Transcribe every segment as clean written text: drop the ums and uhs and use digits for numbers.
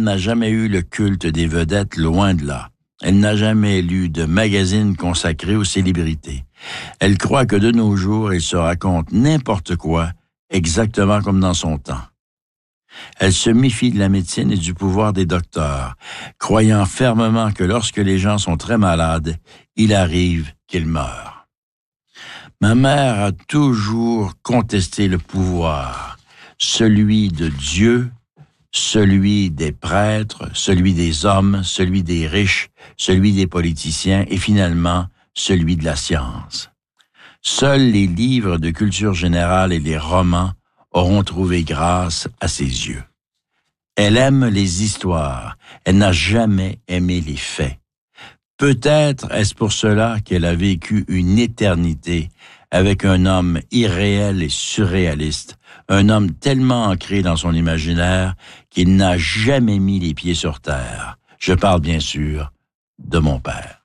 n'a jamais eu le culte des vedettes, loin de là. Elle n'a jamais lu de magazine consacré aux célébrités. Elle croit que de nos jours, il se raconte n'importe quoi, exactement comme dans son temps. Elle se méfie de la médecine et du pouvoir des docteurs, croyant fermement que lorsque les gens sont très malades, il arrive qu'ils meurent. Ma mère a toujours contesté le pouvoir, celui de Dieu, celui des prêtres, celui des hommes, celui des riches, celui des politiciens et finalement celui de la science. Seuls les livres de culture générale et les romans auront trouvé grâce à ses yeux. Elle aime les histoires, elle n'a jamais aimé les faits. Peut-être est-ce pour cela qu'elle a vécu une éternité avec un homme irréel et surréaliste, un homme tellement ancré dans son imaginaire qu'il n'a jamais mis les pieds sur terre. Je parle bien sûr de mon père.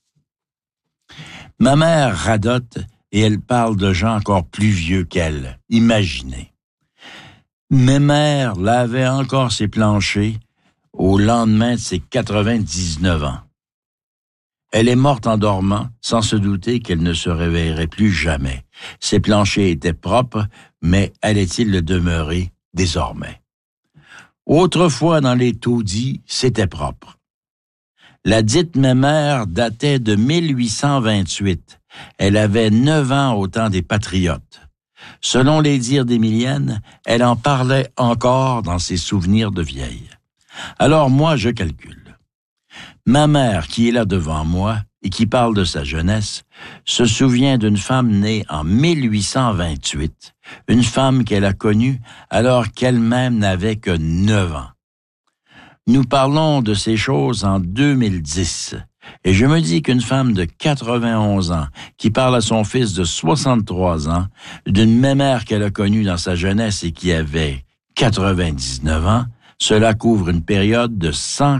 Ma mère radote et elle parle de gens encore plus vieux qu'elle. Imaginez. Ma mère lavait encore ses planchers au lendemain de ses 99 ans. Elle est morte en dormant, sans se douter qu'elle ne se réveillerait plus jamais. Ses planchers étaient propres, mais allait-il le demeurer désormais? Autrefois, dans les taudis, c'était propre. La dite mémère datait de 1828. Elle avait 9 ans au temps des Patriotes. Selon les dires d'Émilienne, elle en parlait encore dans ses souvenirs de vieille. Alors moi, je calcule. Ma mère, qui est là devant moi et qui parle de sa jeunesse, se souvient d'une femme née en 1828, une femme qu'elle a connue alors qu'elle-même n'avait que 9 ans. Nous parlons de ces choses en 2010, et je me dis qu'une femme de 91 ans qui parle à son fils de 63 ans, d'une mémère qu'elle a connue dans sa jeunesse et qui avait 99 ans, cela couvre une période de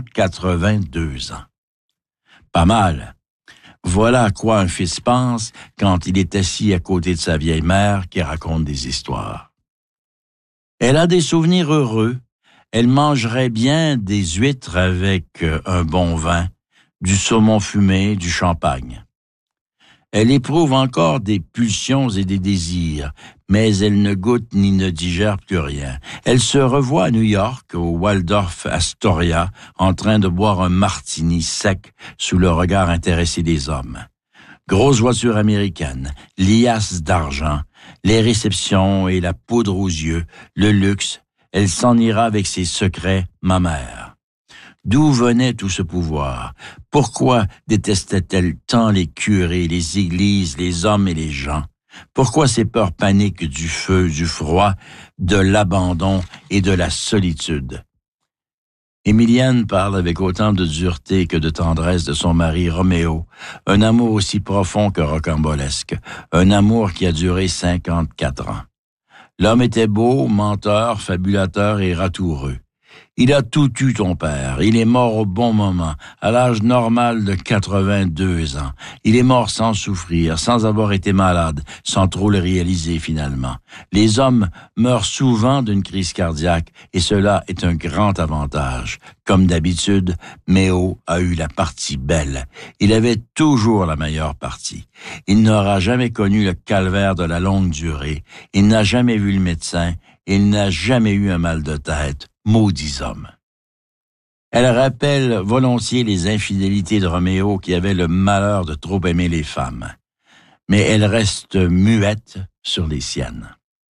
182 ans. Pas mal. Voilà à quoi un fils pense quand il est assis à côté de sa vieille mère qui raconte des histoires. Elle a des souvenirs heureux. Elle mangerait bien des huîtres avec un bon vin, du saumon fumé, du champagne. Elle éprouve encore des pulsions et des désirs, mais elle ne goûte ni ne digère plus rien. Elle se revoit à New York, au Waldorf Astoria, en train de boire un martini sec sous le regard intéressé des hommes. Grosse voiture américaine, liasse d'argent, les réceptions et la poudre aux yeux, le luxe, elle s'en ira avec ses secrets, ma mère. D'où venait tout ce pouvoir? Pourquoi détestait-elle tant les curés, les églises, les hommes et les gens? Pourquoi ces peurs paniques du feu, du froid, de l'abandon et de la solitude? Émilienne parle avec autant de dureté que de tendresse de son mari Roméo, un amour aussi profond que rocambolesque, un amour qui a duré 54 ans. L'homme était beau, menteur, fabulateur et ratoureux. Il a tout eu, ton père. Il est mort au bon moment, à l'âge normal de 82 ans. Il est mort sans souffrir, sans avoir été malade, sans trop le réaliser finalement. Les hommes meurent souvent d'une crise cardiaque et cela est un grand avantage. Comme d'habitude, Méo a eu la partie belle. Il avait toujours la meilleure partie. Il n'aura jamais connu le calvaire de la longue durée. Il n'a jamais vu le médecin. Il n'a jamais eu un mal de tête. Maudits hommes. Elle rappelle volontiers les infidélités de Roméo qui avait le malheur de trop aimer les femmes. Mais elle reste muette sur les siennes.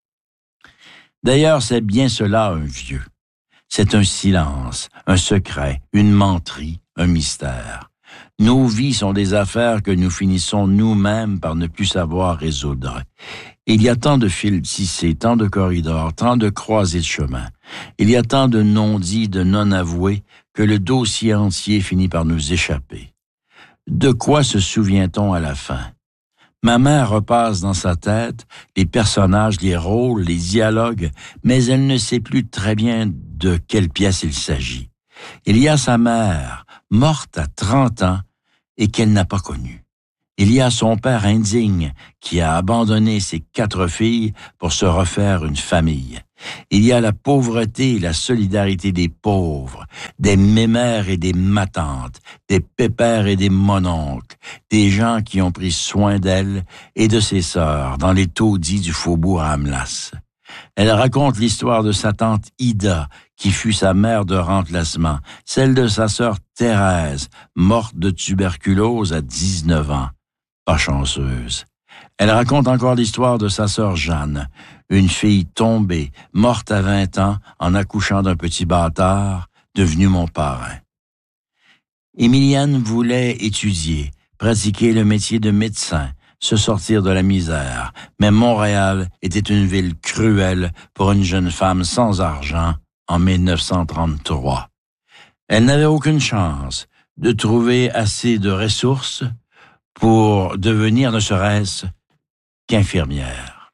D'ailleurs, c'est bien cela un vieux. C'est un silence, un secret, une menterie, un mystère. Nos vies sont des affaires que nous finissons nous-mêmes par ne plus savoir résoudre. Il y a tant de fils tissés, tant de corridors, tant de croisées de chemin. Il y a tant de non-dits, de non-avoués, que le dossier entier finit par nous échapper. De quoi se souvient-on à la fin? Ma mère repasse dans sa tête les personnages, les rôles, les dialogues, mais elle ne sait plus très bien de quelle pièce il s'agit. Il y a sa mère, morte à 30 ans, et qu'elle n'a pas connue. Il y a son père indigne qui a abandonné ses 4 filles pour se refaire une famille. Il y a la pauvreté et la solidarité des pauvres, des mémères et des matantes, des pépères et des mononcles, des gens qui ont pris soin d'elle et de ses sœurs dans les taudis du faubourg Amlas. Elle raconte l'histoire de sa tante Ida, qui fut sa mère de remplacement, celle de sa sœur Thérèse, morte de tuberculose à 19 ans. Pas chanceuse. Elle raconte encore l'histoire de sa sœur Jeanne, une fille tombée, morte à 20 ans en accouchant d'un petit bâtard, devenu mon parrain. Émilienne voulait étudier, pratiquer le métier de médecin, se sortir de la misère, mais Montréal était une ville cruelle pour une jeune femme sans argent en 1933. Elle n'avait aucune chance de trouver assez de ressources pour devenir ne serait-ce qu'infirmière.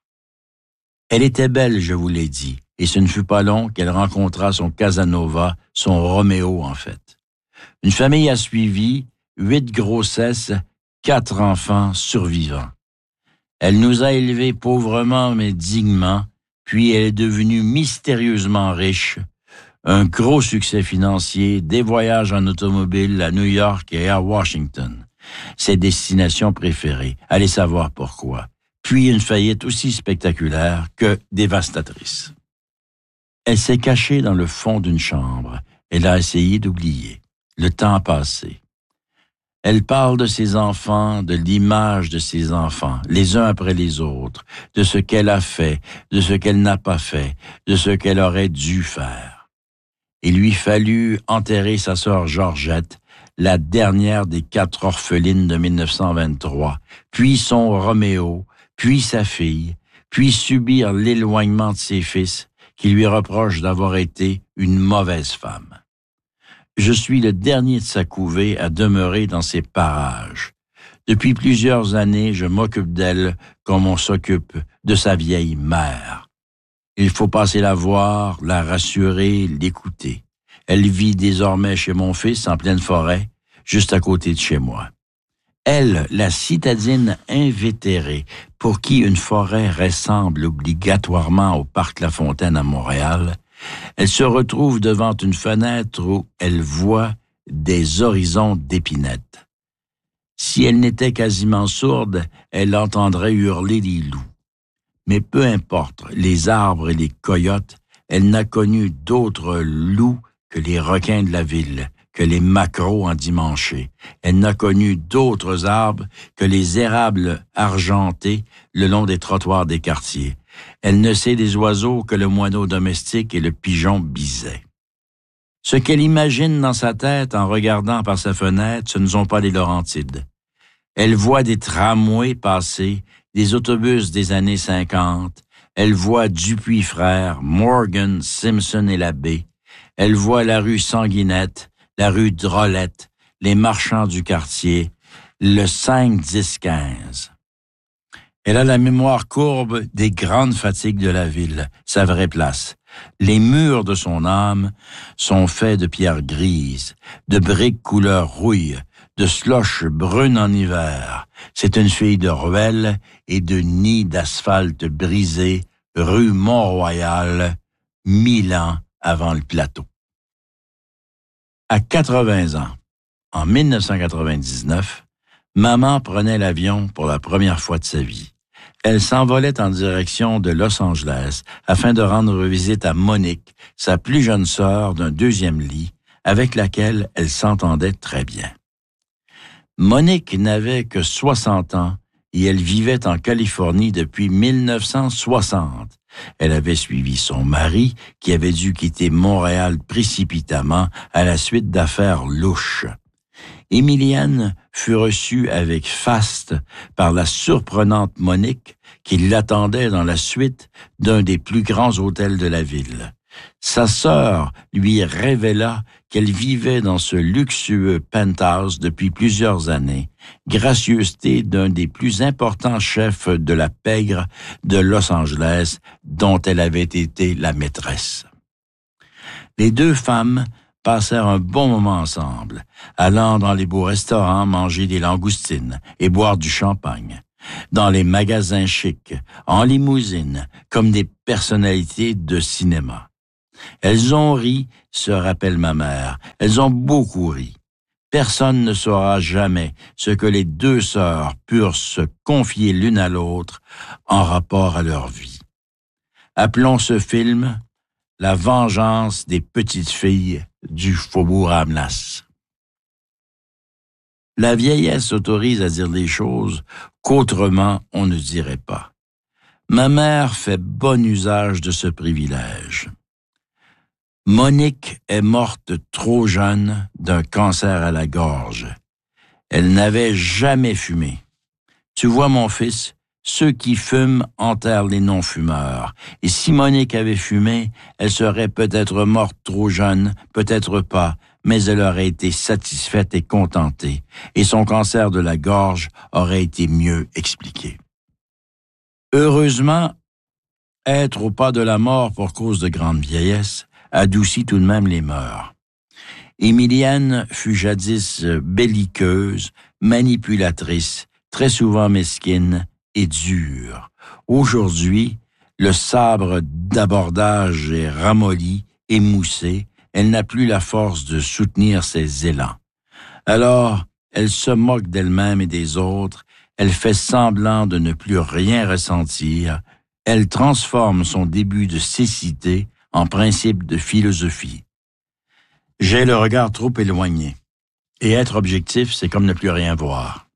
Elle était belle, je vous l'ai dit, et ce ne fut pas long qu'elle rencontra son Casanova, son Roméo en fait. Une famille a suivi, 8 grossesses, 4 enfants survivants. Elle nous a élevés pauvrement mais dignement, puis elle est devenue mystérieusement riche, un gros succès financier, des voyages en automobile à New York et à Washington. Ses destinations préférées, allez savoir pourquoi. Puis une faillite aussi spectaculaire que dévastatrice. Elle s'est cachée dans le fond d'une chambre. Elle a essayé d'oublier. Le temps a passé. Elle parle de ses enfants, de l'image de ses enfants, les uns après les autres, de ce qu'elle a fait, de ce qu'elle n'a pas fait, de ce qu'elle aurait dû faire. Il lui fallut enterrer sa sœur Georgette, la dernière des 4 orphelines de 1923, puis son Roméo, puis sa fille, puis subir l'éloignement de ses fils qui lui reprochent d'avoir été une mauvaise femme. Je suis le dernier de sa couvée à demeurer dans ces parages. Depuis plusieurs années, je m'occupe d'elle comme on s'occupe de sa vieille mère. Il faut passer la voir, la rassurer, l'écouter. Elle vit désormais chez mon fils en pleine forêt, juste à côté de chez moi. Elle, la citadine invétérée, pour qui une forêt ressemble obligatoirement au parc La Fontaine à Montréal, elle se retrouve devant une fenêtre où elle voit des horizons d'épinettes. Si elle n'était quasiment sourde, elle entendrait hurler les loups. Mais peu importe les arbres et les coyotes, elle n'a connu d'autres loups que les requins de la ville, que les maquereaux endimanchés. Elle n'a connu d'autres arbres que les érables argentés le long des trottoirs des quartiers. Elle ne sait des oiseaux que le moineau domestique et le pigeon biset. Ce qu'elle imagine dans sa tête en regardant par sa fenêtre, ce ne sont pas les Laurentides. Elle voit des tramways passer, des autobus des années 50. Elle voit Dupuis frères, Morgan, Simpson et l'abbé. Elle voit la rue Sanguinette, la rue Drolette, les marchands du quartier, le 5-10-15. Elle a la mémoire courbe des grandes fatigues de la ville, sa vraie place. Les murs de son âme sont faits de pierres grises, de briques couleur rouille, de slush brune en hiver. C'est une fille de ruelles et de nids d'asphalte brisés, rue Mont-Royal, 1000 ans avant le plateau. À 80 ans, en 1999, maman prenait l'avion pour la première fois de sa vie. Elle s'envolait en direction de Los Angeles afin de rendre visite à Monique, sa plus jeune sœur d'un 2e lit, avec laquelle elle s'entendait très bien. Monique n'avait que 60 ans et elle vivait en Californie depuis 1960. Elle avait suivi son mari qui avait dû quitter Montréal précipitamment à la suite d'affaires louches. Émilienne fut reçue avec faste par la surprenante Monique qui l'attendait dans la suite d'un des plus grands hôtels de la ville. Sa sœur lui révéla qu'elle vivait dans ce luxueux penthouse depuis plusieurs années, gracieuseté d'un des plus importants chefs de la pègre de Los Angeles, dont elle avait été la maîtresse. Les 2 femmes passèrent un bon moment ensemble, allant dans les beaux restaurants manger des langoustines et boire du champagne, dans les magasins chics, en limousine, comme des personnalités de cinéma. Elles ont ri, se rappelle ma mère, elles ont beaucoup ri. Personne ne saura jamais ce que les deux sœurs purent se confier l'une à l'autre en rapport à leur vie. Appelons ce film « La vengeance des petites filles du Faubourg Ramlas ». La vieillesse autorise à dire des choses qu'autrement on ne dirait pas. Ma mère fait bon usage de ce privilège. Monique est morte trop jeune d'un cancer à la gorge. Elle n'avait jamais fumé. Tu vois, mon fils, ceux qui fument enterrent les non-fumeurs. Et si Monique avait fumé, elle serait peut-être morte trop jeune, peut-être pas, mais elle aurait été satisfaite et contentée, et son cancer de la gorge aurait été mieux expliqué. Heureusement, être au pas de la mort pour cause de grande vieillesse adoucit tout de même les mœurs. Émilienne fut jadis belliqueuse, manipulatrice, très souvent mesquine et dure. Aujourd'hui, le sabre d'abordage est ramolli, émoussé, elle n'a plus la force de soutenir ses élans. Alors, elle se moque d'elle-même et des autres, elle fait semblant de ne plus rien ressentir, elle transforme son début de cécité en principe de philosophie. J'ai le regard trop éloigné. Et être objectif, c'est comme ne plus rien voir.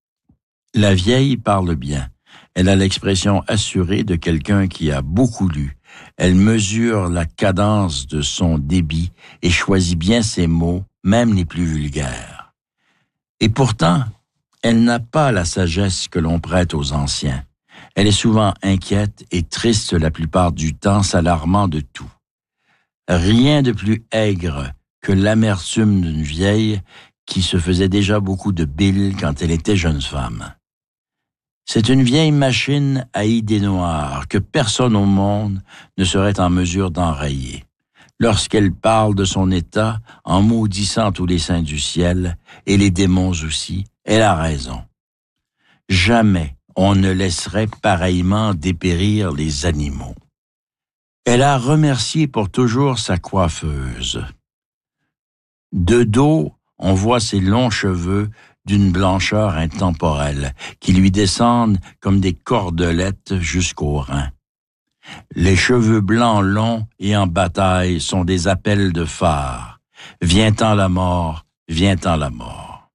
La vieille parle bien. Elle a l'expression assurée de quelqu'un qui a beaucoup lu. Elle mesure la cadence de son débit et choisit bien ses mots, même les plus vulgaires. Et pourtant, elle n'a pas la sagesse que l'on prête aux anciens. Elle est souvent inquiète et triste la plupart du temps, s'alarmant de tout. Rien de plus aigre que l'amertume d'une vieille qui se faisait déjà beaucoup de bile quand elle était jeune femme. C'est une vieille machine à idées noires que personne au monde ne serait en mesure d'enrayer. Lorsqu'elle parle de son état, en maudissant tous les saints du ciel, et les démons aussi, elle a raison. Jamais on ne laisserait pareillement dépérir les animaux. Elle a remercié pour toujours sa coiffeuse. De dos, on voit ses longs cheveux d'une blancheur intemporelle qui lui descendent comme des cordelettes jusqu'aux reins. Les cheveux blancs longs et en bataille sont des appels de phare. Vient-en la mort, vient-en la mort.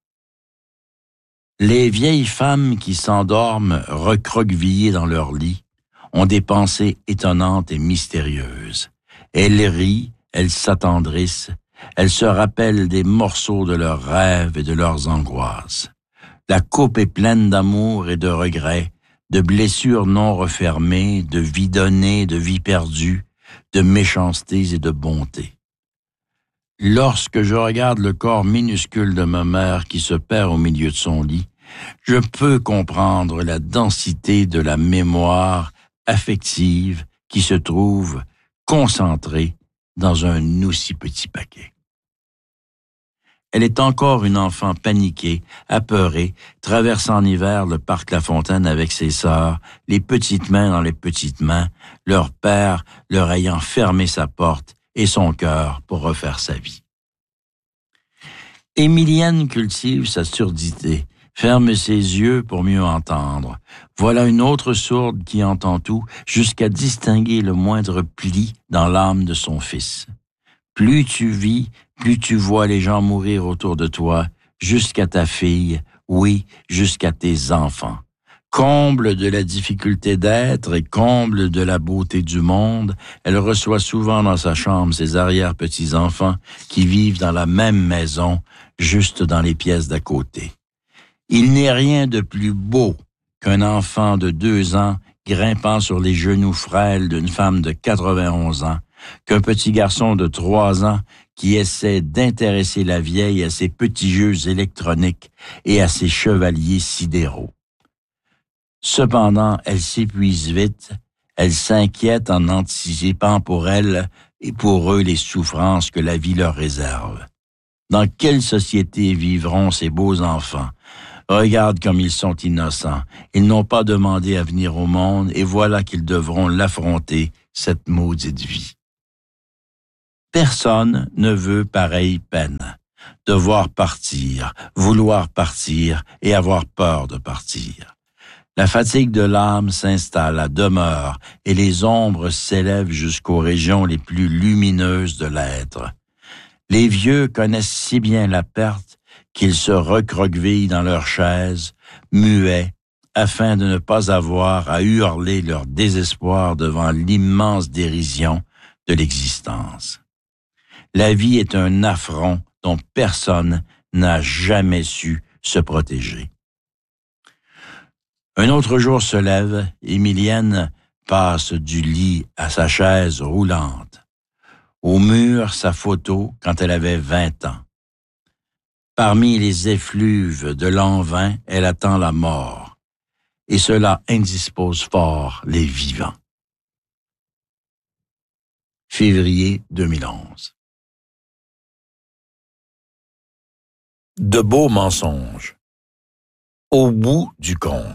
Les vieilles femmes qui s'endorment recroquevillées dans leur lit ont des pensées étonnantes et mystérieuses. Elles rient, elles s'attendrissent, elles se rappellent des morceaux de leurs rêves et de leurs angoisses. La coupe est pleine d'amour et de regrets, de blessures non refermées, de vie donnée, de vie perdue, de méchancetés et de bonté. Lorsque je regarde le corps minuscule de ma mère qui se perd au milieu de son lit, je peux comprendre la densité de la mémoire affective qui se trouve concentrée dans un aussi petit paquet. Elle est encore une enfant paniquée, apeurée, traversant en hiver le parc La Fontaine avec ses sœurs, les petites mains dans les petites mains, leur père leur ayant fermé sa porte et son cœur pour refaire sa vie. Émilienne cultive sa surdité, ferme ses yeux pour mieux entendre. Voilà une autre sourde qui entend tout jusqu'à distinguer le moindre pli dans l'âme de son fils. Plus tu vis, plus tu vois les gens mourir autour de toi, jusqu'à ta fille, oui, jusqu'à tes enfants. Comble de la difficulté d'être et comble de la beauté du monde, elle reçoit souvent dans sa chambre ses arrière-petits-enfants qui vivent dans la même maison, juste dans les pièces d'à côté. Il n'est rien de plus beau qu'un enfant de 2 ans grimpant sur les genoux frêles d'une femme de 91 ans, qu'un petit garçon de 3 ans qui essaie d'intéresser la vieille à ses petits jeux électroniques et à ses chevaliers sidéraux. Cependant, elle s'épuise vite, Elles s'inquiètent en anticipant pour elles et pour eux les souffrances que la vie leur réserve. Dans quelle société vivront ces beaux enfants? Regarde comme ils sont innocents. Ils n'ont pas demandé à venir au monde et voilà qu'ils devront l'affronter, cette maudite vie. Personne ne veut pareille peine. Devoir partir, vouloir partir et avoir peur de partir. La fatigue de l'âme s'installe, demeure, et les ombres s'élèvent jusqu'aux régions les plus lumineuses de l'être. Les vieux connaissent si bien la perte qu'ils se recroquevillent dans leurs chaises, muets, afin de ne pas avoir à hurler leur désespoir devant l'immense dérision de l'existence. La vie est un affront dont personne n'a jamais su se protéger. Un autre jour se lève, Émilienne passe du lit à sa chaise roulante. Au mur, sa photo quand elle avait 20 ans. Parmi les effluves de l'an 20, elle attend la mort. Et cela indispose fort les vivants. Février 2011. De beaux mensonges. Au bout du compte.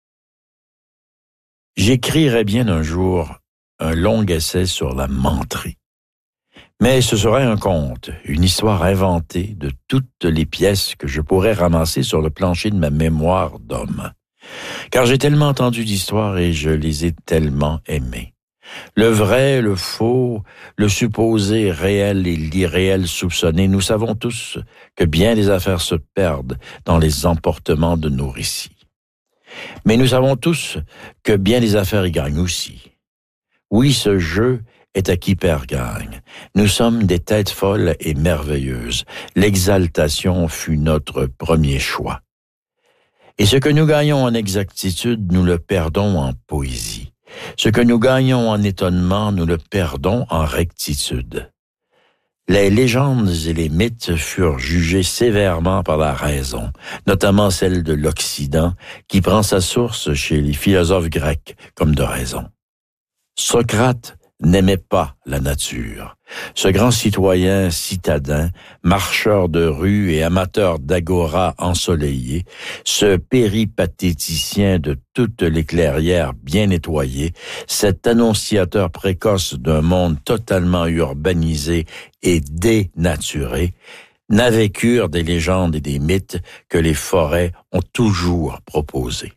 J'écrirai bien un jour un long essai sur la menterie. Mais ce serait un conte, une histoire inventée de toutes les pièces que je pourrais ramasser sur le plancher de ma mémoire d'homme. Car j'ai tellement entendu d'histoires et je les ai tellement aimées. Le vrai, le faux, le supposé réel et l'irréel soupçonné, nous savons tous que bien des affaires se perdent dans les emportements de nos récits. Mais nous savons tous que bien des affaires y gagnent aussi. Oui, ce jeu est à qui perd gagne. Nous sommes des têtes folles et merveilleuses. L'exaltation fut notre premier choix. Et ce que nous gagnons en exactitude, nous le perdons en poésie. Ce que nous gagnons en étonnement, nous le perdons en rectitude. Les légendes et les mythes furent jugés sévèrement par la raison, notamment celle de l'Occident, qui prend sa source chez les philosophes grecs comme de raison. Socrate n'aimait pas la nature. Ce grand citoyen citadin, marcheur de rue et amateur d'agora ensoleillée, ce péripatéticien de toutes les clairières bien nettoyées, cet annonciateur précoce d'un monde totalement urbanisé et dénaturé, n'avait cure des légendes et des mythes que les forêts ont toujours proposés.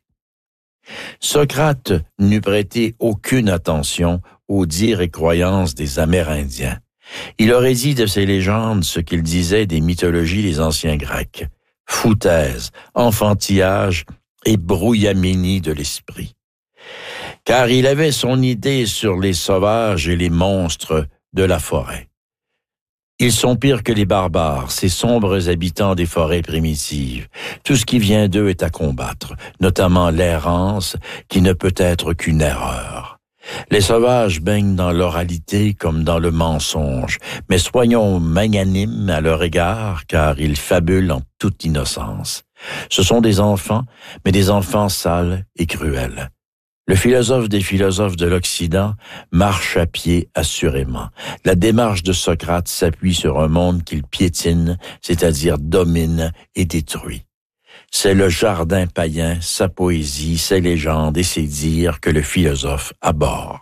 Socrate n'eût prêté aucune attention aux dires et croyances des Amérindiens. Il aurait dit de ces légendes ce qu'il disait des mythologies des anciens Grecs. Foutaise, enfantillage et brouillamini de l'esprit. Car il avait son idée sur les sauvages et les monstres de la forêt. Ils sont pires que les barbares, ces sombres habitants des forêts primitives. Tout ce qui vient d'eux est à combattre, notamment l'errance, qui ne peut être qu'une erreur. Les sauvages baignent dans l'oralité comme dans le mensonge, mais soyons magnanimes à leur égard, car ils fabulent en toute innocence. Ce sont des enfants, mais des enfants sales et cruels. Le philosophe des philosophes de l'Occident marche à pied assurément. La démarche de Socrate s'appuie sur un monde qu'il piétine, c'est-à-dire domine et détruit. C'est le jardin païen, sa poésie, ses légendes et ses dires que le philosophe abhorre.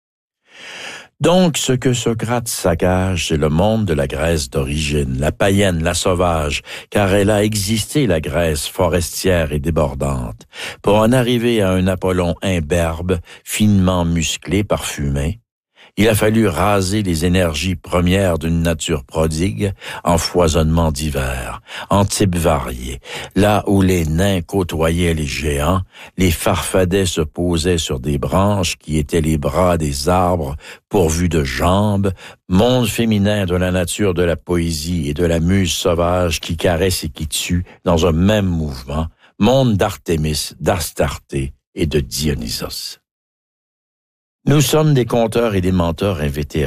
Donc, ce que Socrate saccage, c'est le monde de la Grèce d'origine, la païenne, la sauvage, car elle a existé, la Grèce forestière et débordante, pour en arriver à un Apollon imberbe, finement musclé, parfumé. Il a fallu raser les énergies premières d'une nature prodigue en foisonnement divers, en types variés. Là où les nains côtoyaient les géants, les farfadets se posaient sur des branches qui étaient les bras des arbres pourvus de jambes, monde féminin de la nature de la poésie et de la muse sauvage qui caresse et qui tue dans un même mouvement, monde d'Artémis, d'Astarté et de Dionysos. Nous sommes des conteurs et des menteurs invétérés,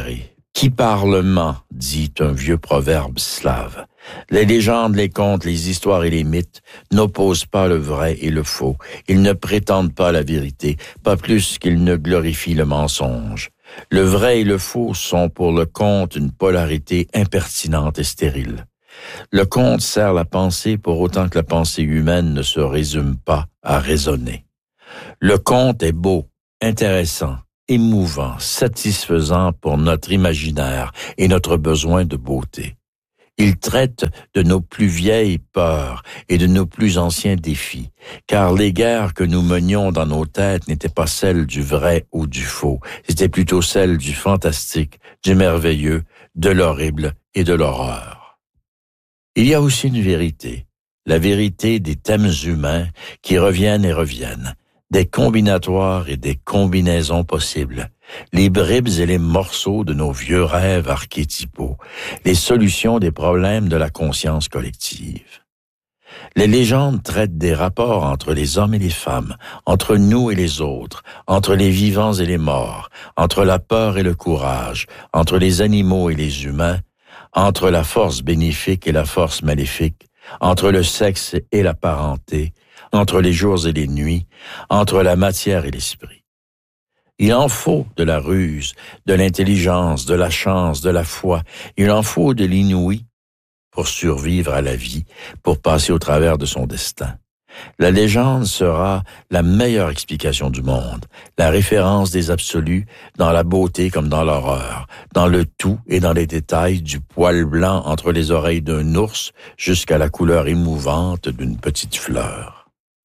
Qui parle ment, dit un vieux proverbe slave. Les légendes, les contes, les histoires et les mythes n'opposent pas le vrai et le faux. Ils ne prétendent pas la vérité, pas plus qu'ils ne glorifient le mensonge. Le vrai et le faux sont pour le conte une polarité impertinente et stérile. Le conte sert la pensée pour autant que la pensée humaine ne se résume pas à raisonner. Le conte est beau, intéressant, émouvant, satisfaisant pour notre imaginaire et notre besoin de beauté. Il traite de nos plus vieilles peurs et de nos plus anciens défis, car les guerres que nous menions dans nos têtes n'étaient pas celles du vrai ou du faux, c'était plutôt celles du fantastique, du merveilleux, de l'horrible et de l'horreur. Il y a aussi une vérité, la vérité des thèmes humains qui reviennent et reviennent, des combinatoires et des combinaisons possibles, les bribes et les morceaux de nos vieux rêves archétypaux, les solutions des problèmes de la conscience collective. Les légendes traitent des rapports entre les hommes et les femmes, entre nous et les autres, entre les vivants et les morts, entre la peur et le courage, entre les animaux et les humains, entre la force bénéfique et la force maléfique, entre le sexe et la parenté, entre les jours et les nuits, entre la matière et l'esprit. Il en faut de la ruse, de l'intelligence, de la chance, de la foi. Il en faut de l'inouï pour survivre à la vie, pour passer au travers de son destin. La légende sera la meilleure explication du monde, la référence des absolus dans la beauté comme dans l'horreur, dans le tout et dans les détails du poil blanc entre les oreilles d'un ours jusqu'à la couleur émouvante d'une petite fleur.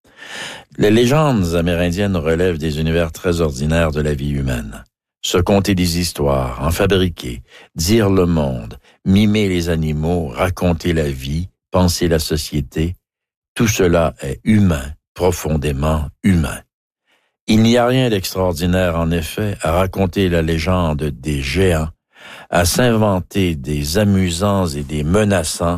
Les légendes amérindiennes relèvent des univers très ordinaires de la vie humaine. Se conter des histoires, en fabriquer, dire le monde, mimer les animaux, raconter la vie, penser la société, tout cela est humain, profondément humain. Il n'y a rien d'extraordinaire, en effet, à raconter la légende des géants, à s'inventer des amusants et des menaçants,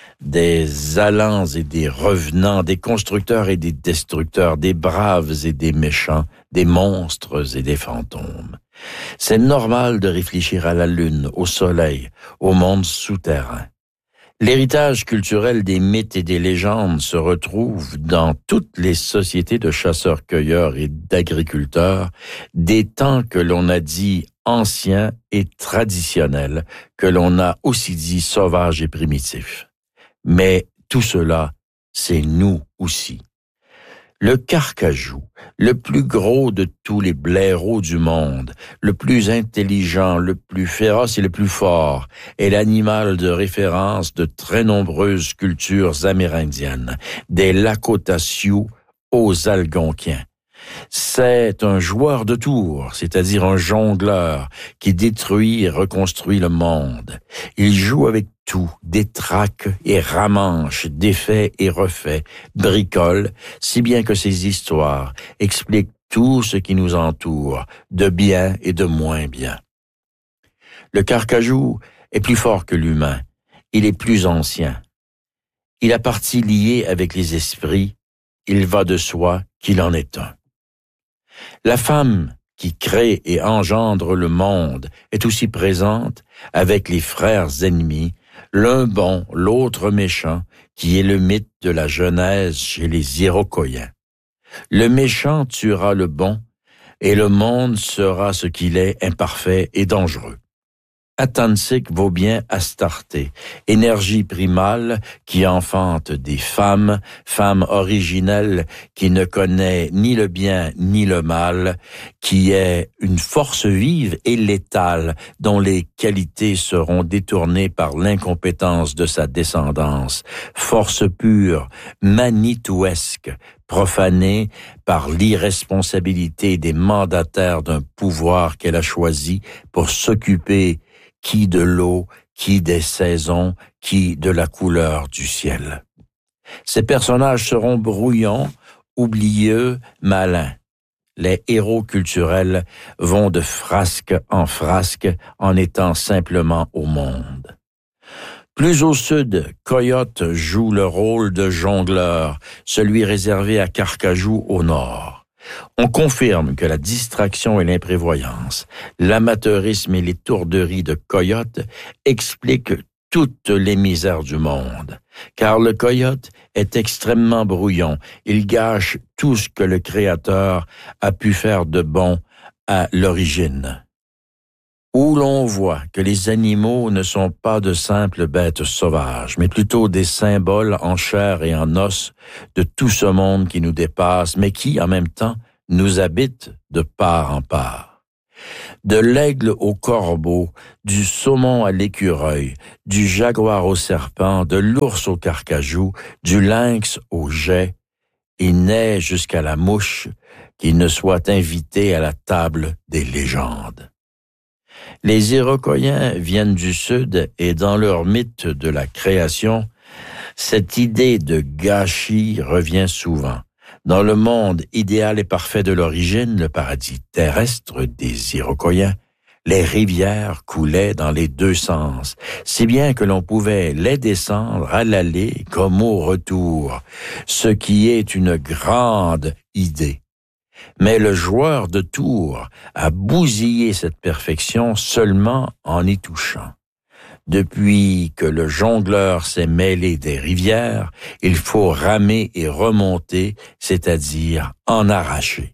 des allants et des revenants, des constructeurs et des destructeurs, des braves et des méchants, des monstres et des fantômes. C'est normal de réfléchir à la lune, au soleil, au monde souterrain. L'héritage culturel des mythes et des légendes se retrouve dans toutes les sociétés de chasseurs-cueilleurs et d'agriculteurs, des temps que l'on a dit anciens et traditionnels, que l'on a aussi dit sauvages et primitifs. Mais tout cela, c'est nous aussi. Le carcajou, le plus gros de tous les blaireaux du monde, le plus intelligent, le plus féroce et le plus fort, est l'animal de référence de très nombreuses cultures amérindiennes, des Lakota Sioux aux Algonquiens. C'est un joueur de tours, c'est-à-dire un jongleur qui détruit et reconstruit le monde. Il joue avec tout, détraque et ramanche, défait et refait, bricole, si bien que ses histoires expliquent tout ce qui nous entoure, de bien et de moins bien. Le carcajou est plus fort que l'humain, il est plus ancien. Il a partie liée avec les esprits, il va de soi qu'il en est un. La femme qui crée et engendre le monde est aussi présente avec les frères ennemis, l'un bon, l'autre méchant, qui est le mythe de la Genèse chez les Iroquoiens. Le méchant tuera le bon, et le monde sera ce qu'il est, imparfait et dangereux. Atansik vaut bien Astarté, énergie primale qui enfante des femmes, femme originelle qui ne connaît ni le bien ni le mal, qui est une force vive et létale dont les qualités seront détournées par l'incompétence de sa descendance, force pure, manitouesque, profanée par l'irresponsabilité des mandataires d'un pouvoir qu'elle a choisi pour s'occuper qui de l'eau, qui des saisons, qui de la couleur du ciel. Ces personnages seront brouillons, oublieux, malins. Les héros culturels vont de frasque en étant simplement au monde. Plus au sud, Coyote joue le rôle de jongleur, celui réservé à Carcajou au nord. On confirme que la distraction et l'imprévoyance, l'amateurisme et l'étourderie de coyotes expliquent toutes les misères du monde. Car le coyote est extrêmement brouillon. Il gâche tout ce que le Créateur a pu faire de bon à l'origine. Où l'on voit que les animaux ne sont pas de simples bêtes sauvages, mais plutôt des symboles en chair et en os de tout ce monde qui nous dépasse, mais qui, en même temps, nous habite de part en part. De l'aigle au corbeau, du saumon à l'écureuil, du jaguar au serpent, de l'ours au carcajou, du lynx au geai, il n'est jusqu'à la mouche qui ne soit invité à la table des légendes. Les Iroquoiens viennent du Sud et dans leur mythe de la création, cette idée de gâchis revient souvent. Dans le monde idéal et parfait de l'origine, le paradis terrestre des Iroquoiens, les rivières coulaient dans les deux sens, si bien que l'on pouvait les descendre à l'aller comme au retour, ce qui est une grande idée. Mais le joueur de tours a bousillé cette perfection seulement en y touchant. Depuis que le jongleur s'est mêlé des rivières, il faut ramer et remonter, c'est-à-dire en arracher.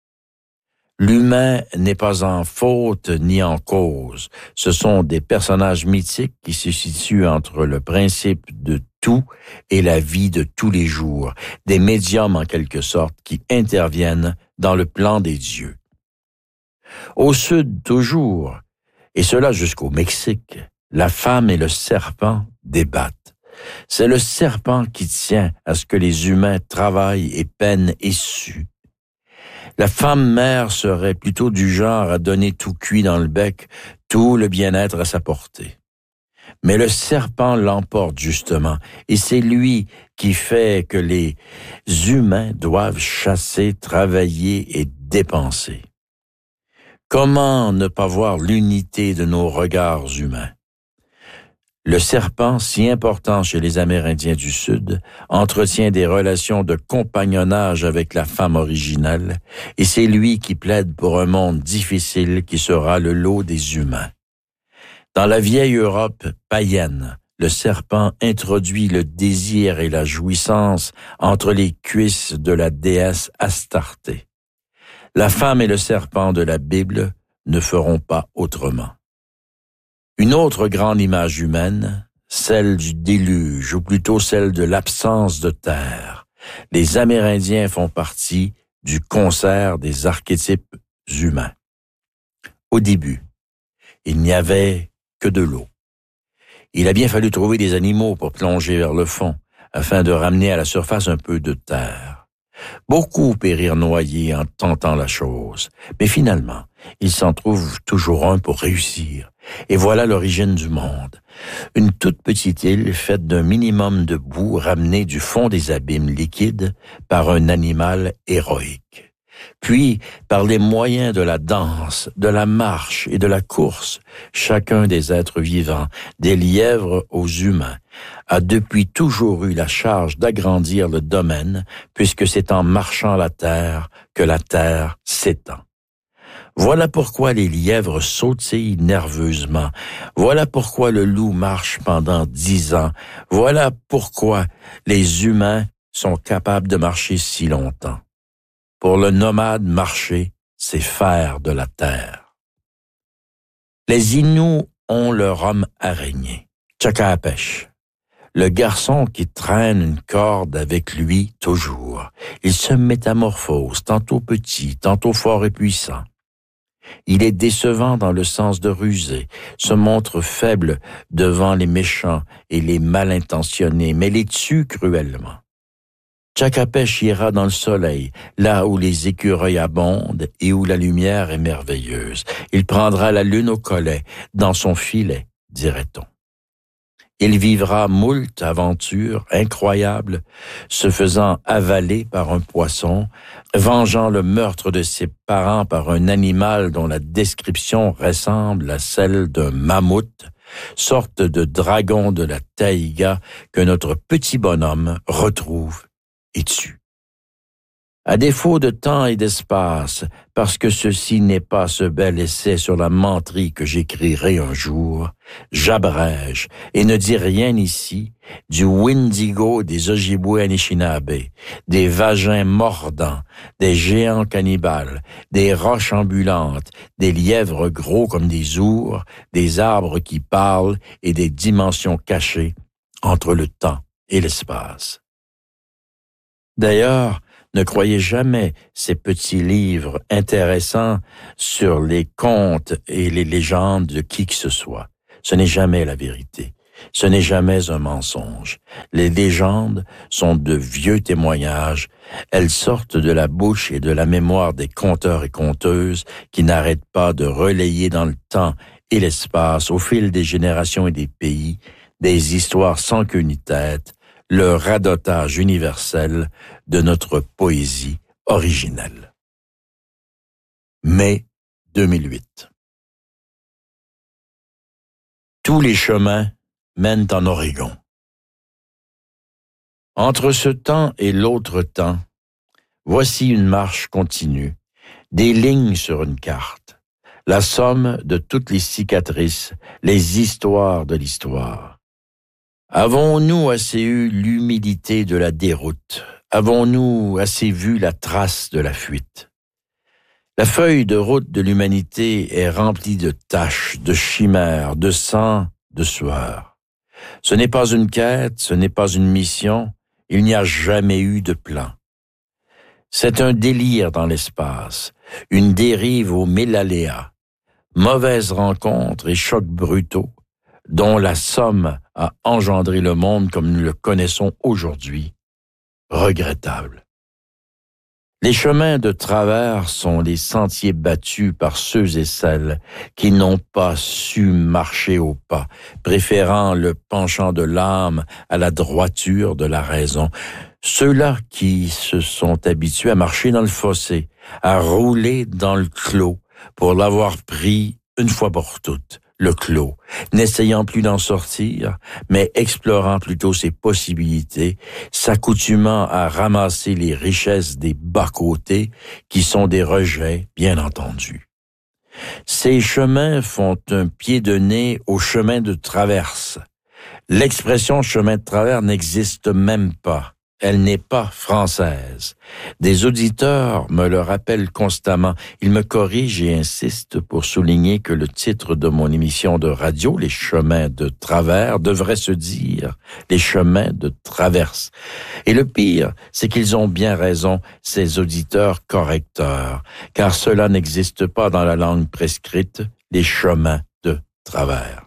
L'humain n'est pas en faute ni en cause. Ce sont des personnages mythiques qui se situent entre le principe de tout et la vie de tous les jours, des médiums en quelque sorte qui interviennent dans le plan des dieux. Au sud toujours, et cela jusqu'au Mexique, la femme et le serpent débattent. C'est le serpent qui tient à ce que les humains travaillent et peinent et suent. La femme mère serait plutôt du genre à donner tout cuit dans le bec, tout le bien-être à sa portée. Mais le serpent l'emporte justement, et c'est lui qui fait que les humains doivent chasser, travailler et dépenser. Comment ne pas voir l'unité de nos regards humains? Le serpent, si important chez les Amérindiens du Sud, entretient des relations de compagnonnage avec la femme originelle, et c'est lui qui plaide pour un monde difficile qui sera le lot des humains. Dans la vieille Europe païenne, le serpent introduit le désir et la jouissance entre les cuisses de la déesse Astarté. La femme et le serpent de la Bible ne feront pas autrement. Une autre grande image humaine, celle du déluge, ou plutôt celle de l'absence de terre. Les Amérindiens font partie du concert des archétypes humains. Au début, il n'y avait que de l'eau. Il a bien fallu trouver des animaux pour plonger vers le fond, afin de ramener à la surface un peu de terre. Beaucoup périrent noyés en tentant la chose, mais finalement, il s'en trouve toujours un pour réussir. Et voilà l'origine du monde. Une toute petite île faite d'un minimum de boue ramenée du fond des abîmes liquides par un animal héroïque. Puis, par les moyens de la danse, de la marche et de la course, chacun des êtres vivants, des lièvres aux humains, a depuis toujours eu la charge d'agrandir le domaine, puisque c'est en marchant la terre que la terre s'étend. Voilà pourquoi les lièvres sautillent nerveusement. Voilà pourquoi le loup marche pendant 10 ans. Voilà pourquoi les humains sont capables de marcher si longtemps. Pour le nomade, marcher, c'est faire de la terre. Les Inuits ont leur homme araignée, Tchakapesh, le garçon qui traîne une corde avec lui toujours. Il se métamorphose, tantôt petit, tantôt fort et puissant. Il est décevant dans le sens de rusé, se montre faible devant les méchants et les mal intentionnés, mais les tue cruellement. Tchakapesh ira dans le soleil, là où les écureuils abondent et où la lumière est merveilleuse. Il prendra la lune au collet, dans son filet, dirait-on. Il vivra moult aventures incroyables, se faisant avaler par un poisson, vengeant le meurtre de ses parents par un animal dont la description ressemble à celle d'un mammouth, sorte de dragon de la taïga que notre petit bonhomme retrouve et tue. À défaut de temps et d'espace, parce que ceci n'est pas ce bel essai sur la menterie que j'écrirai un jour, j'abrège et ne dis rien ici du Wendigo des Ojibwe Anishinaabe, des vagins mordants, des géants cannibales, des roches ambulantes, des lièvres gros comme des ours, des arbres qui parlent et des dimensions cachées entre le temps et l'espace. D'ailleurs, ne croyez jamais ces petits livres intéressants sur les contes et les légendes de qui que ce soit. Ce n'est jamais la vérité. Ce n'est jamais un mensonge. Les légendes sont de vieux témoignages. Elles sortent de la bouche et de la mémoire des conteurs et conteuses qui n'arrêtent pas de relayer dans le temps et l'espace, au fil des générations et des pays, des histoires sans queue ni tête, le radotage universel de notre poésie originelle. Mai 2008. Tous les chemins mènent en Oregon. Entre ce temps et l'autre temps, voici une marche continue, des lignes sur une carte, la somme de toutes les cicatrices, les histoires de l'histoire. Avons-nous assez eu l'humidité de la déroute? Avons-nous assez vu la trace de la fuite? La feuille de route de l'humanité est remplie de taches, de chimères, de sang, de sueur. Ce n'est pas une quête, ce n'est pas une mission, il n'y a jamais eu de plan. C'est un délire dans l'espace, une dérive aux mille aléas, mauvaises rencontres et chocs brutaux, dont la somme a engendré le monde comme nous le connaissons aujourd'hui, regrettable. Les chemins de travers sont les sentiers battus par ceux et celles qui n'ont pas su marcher au pas, préférant le penchant de l'âme à la droiture de la raison. Ceux-là qui se sont habitués à marcher dans le fossé, à rouler dans le clos, pour l'avoir pris une fois pour toutes, le clos, n'essayant plus d'en sortir, mais explorant plutôt ses possibilités, s'accoutumant à ramasser les richesses des bas-côtés, qui sont des rejets, bien entendu. Ces chemins font un pied de nez au chemin de traverse. L'expression chemin de travers n'existe même pas. Elle n'est pas française. Des auditeurs me le rappellent constamment. Ils me corrigent et insistent pour souligner que le titre de mon émission de radio, Les chemins de travers, devrait se dire Les chemins de traverse. Et le pire, c'est qu'ils ont bien raison, ces auditeurs correcteurs, car cela n'existe pas dans la langue prescrite, les chemins de travers.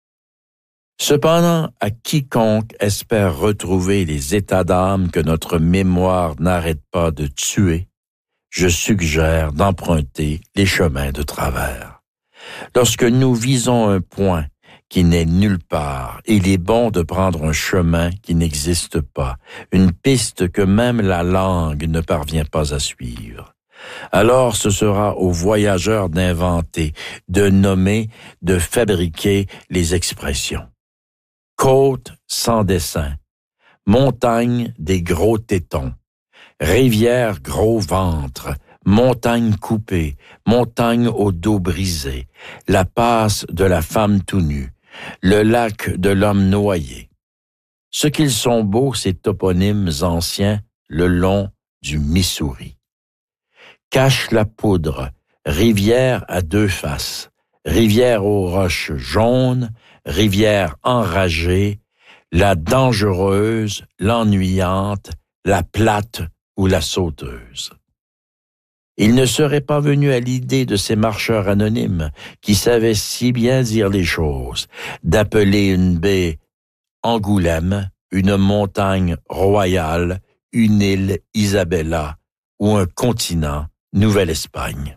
Cependant, à quiconque espère retrouver les états d'âme que notre mémoire n'arrête pas de tuer, je suggère d'emprunter les chemins de travers. Lorsque nous visons un point qui n'est nulle part, il est bon de prendre un chemin qui n'existe pas, une piste que même la langue ne parvient pas à suivre. Alors ce sera aux voyageurs d'inventer, de nommer, de fabriquer les expressions. Côte sans dessin, montagne des gros tétons, rivière gros ventre, montagne coupée, montagne au dos brisé, la passe de la femme tout nue, le lac de l'homme noyé. Ce qu'ils sont beaux, ces toponymes anciens, le long du Missouri. Cache la poudre, rivière à deux faces, rivière aux roches jaunes, rivière enragée, la dangereuse, l'ennuyante, la plate ou la sauteuse. Il ne serait pas venu à l'idée de ces marcheurs anonymes qui savaient si bien dire les choses, d'appeler une baie Angoulême, une montagne royale, une île Isabella ou un continent Nouvelle-Espagne.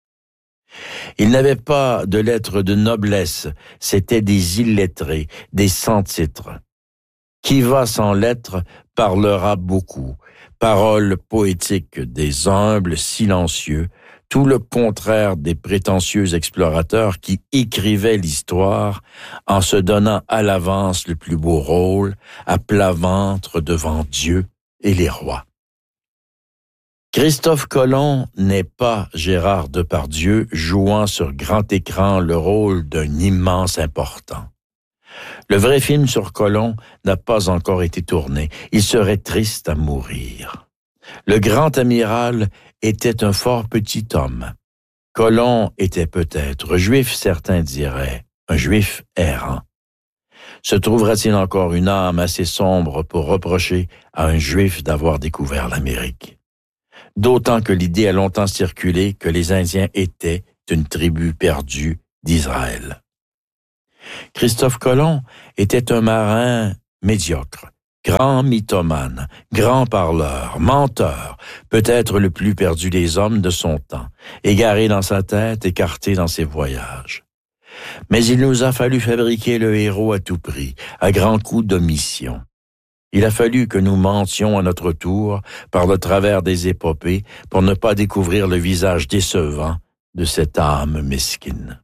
Ils n'avaient pas de lettres de noblesse, c'étaient des illettrés, des sans-titres. Qui va sans lettres parlera beaucoup, paroles poétiques des humbles silencieux, tout le contraire des prétentieux explorateurs qui écrivaient l'histoire en se donnant à l'avance le plus beau rôle, à plat ventre devant Dieu et les rois. Christophe Colomb n'est pas Gérard Depardieu jouant sur grand écran le rôle d'un immense important. Le vrai film sur Colomb n'a pas encore été tourné. Il serait triste à mourir. Le grand amiral était un fort petit homme. Colomb était peut-être juif, certains diraient, un juif errant. Se trouvera-t-il encore une âme assez sombre pour reprocher à un juif d'avoir découvert l'Amérique? D'autant que l'idée a longtemps circulé que les Indiens étaient une tribu perdue d'Israël. Christophe Colomb était un marin médiocre, grand mythomane, grand parleur, menteur, peut-être le plus perdu des hommes de son temps, égaré dans sa tête, écarté dans ses voyages. Mais il nous a fallu fabriquer le héros à tout prix, à grands coups d'omission. Il a fallu que nous mentions à notre tour par le travers des épopées pour ne pas découvrir le visage décevant de cette âme mesquine.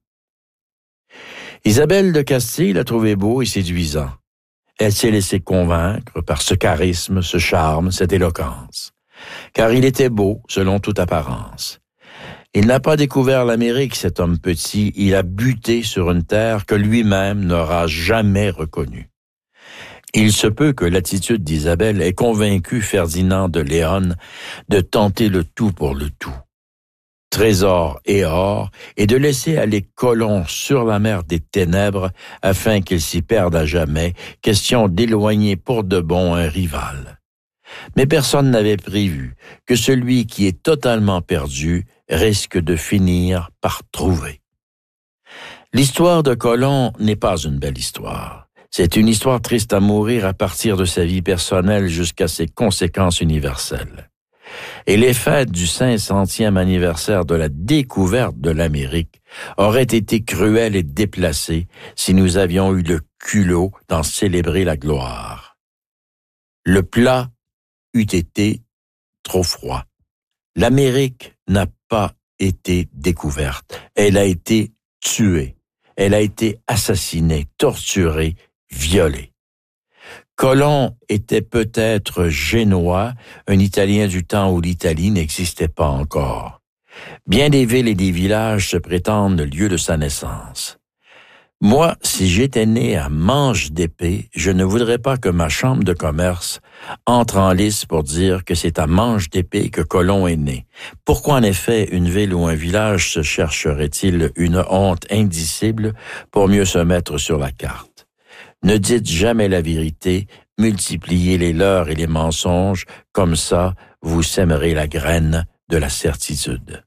Isabelle de Castille l'a trouvé beau et séduisant. Elle s'est laissée convaincre par ce charisme, ce charme, cette éloquence. Car il était beau, selon toute apparence. Il n'a pas découvert l'Amérique, cet homme petit, il a buté sur une terre que lui-même n'aura jamais reconnue. Il se peut que l'attitude d'Isabelle ait convaincu Ferdinand de Léon de tenter le tout pour le tout. Trésor et or, et de laisser aller Colomb sur la mer des ténèbres afin qu'il s'y perde à jamais, question d'éloigner pour de bon un rival. Mais personne n'avait prévu que celui qui est totalement perdu risque de finir par trouver. L'histoire de Colomb n'est pas une belle histoire. C'est une histoire triste à mourir à partir de sa vie personnelle jusqu'à ses conséquences universelles. Et les fêtes du 500e anniversaire de la découverte de l'Amérique auraient été cruelles et déplacées si nous avions eu le culot d'en célébrer la gloire. Le plat eût été trop froid. L'Amérique n'a pas été découverte. Elle a été tuée. Elle a été assassinée, torturée, violée. Colomb était peut-être génois, un Italien du temps où l'Italie n'existait pas encore. Bien des villes et des villages se prétendent le lieu de sa naissance. Moi, si j'étais né à Manche d'Épée, je ne voudrais pas que ma chambre de commerce entre en lice pour dire que c'est à Manche d'Épée que Colomb est né. Pourquoi en effet une ville ou un village se chercherait-il une honte indicible pour mieux se mettre sur la carte? Ne dites jamais la vérité, multipliez les leurres et les mensonges, comme ça vous sèmerez la graine de la certitude.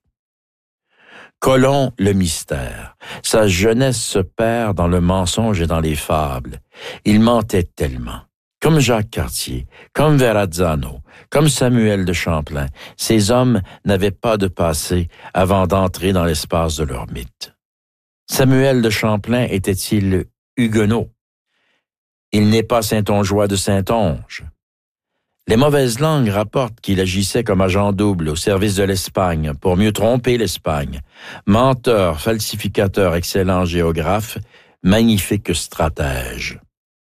Colomb, le mystère. Sa jeunesse se perd dans le mensonge et dans les fables. Il mentait tellement. Comme Jacques Cartier, comme Verrazzano, comme Samuel de Champlain, ces hommes n'avaient pas de passé avant d'entrer dans l'espace de leur mythe. Samuel de Champlain était-il huguenot? Il n'est pas Saintongeois de Saintonge. Les mauvaises langues rapportent qu'il agissait comme agent double au service de l'Espagne pour mieux tromper l'Espagne. Menteur, falsificateur, excellent géographe, magnifique stratège.